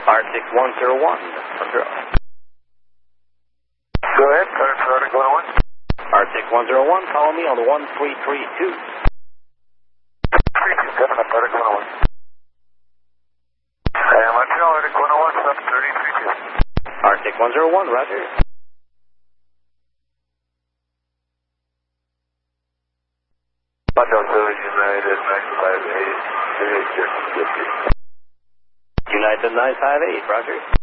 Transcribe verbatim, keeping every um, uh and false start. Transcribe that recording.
Arctic one zero one. Go ahead, Arctic one oh one. Arctic one zero one, follow me on the one three three two. three two seven, Arctic one oh one. And Montreal, Arctic one oh one, sub thirty three two. Arctic one zero one, roger. Montreal seven, United nine five eight, United nine five eight, roger.